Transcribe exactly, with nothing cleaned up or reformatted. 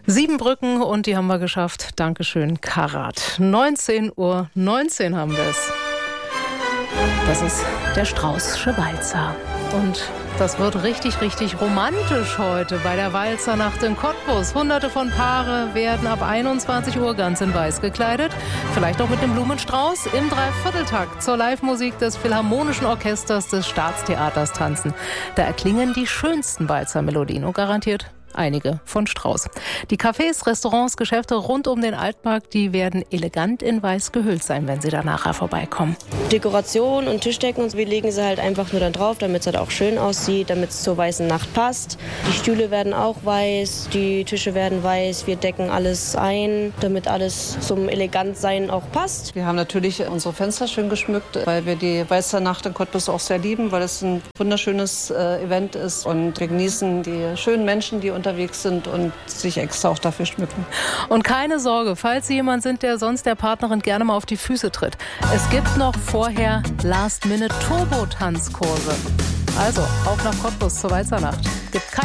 Sieben Brücken und die haben wir geschafft. Dankeschön, Karat. neunzehn Uhr neunzehn haben wir es. Das ist der Straußsche Walzer. Und das wird richtig, richtig romantisch heute bei der Walzernacht in Cottbus. Hunderte von Paare werden ab einundzwanzig Uhr ganz in weiß gekleidet. Vielleicht auch mit einem Blumenstrauß im Dreivierteltakt zur Live-Musik des Philharmonischen Orchesters des Staatstheaters tanzen. Da erklingen die schönsten Walzermelodien und garantiert einige von Strauß. Die Cafés, Restaurants, Geschäfte rund um den Altmarkt, die werden elegant in weiß gehüllt sein, wenn Sie da nachher vorbeikommen. Dekoration und Tischdecken, und wir legen sie halt einfach nur dann drauf, damit es halt auch schön aussieht, damit es zur weißen Nacht passt. Die Stühle werden auch weiß, die Tische werden weiß, wir decken alles ein, damit alles zum Elegantsein auch passt. Wir haben natürlich unsere Fenster schön geschmückt, weil wir die Walzernacht in Cottbus auch sehr lieben, weil es ein wunderschönes äh, Event ist und wir genießen die schönen Menschen, die unterwegs sind und sich extra auch dafür schmücken. Und keine Sorge, falls Sie jemand sind, der sonst der Partnerin gerne mal auf die Füße tritt. Es gibt noch vorher Last-Minute-Turbo-Tanzkurse. Also, auf nach Cottbus zur Walzernacht. Gibt keine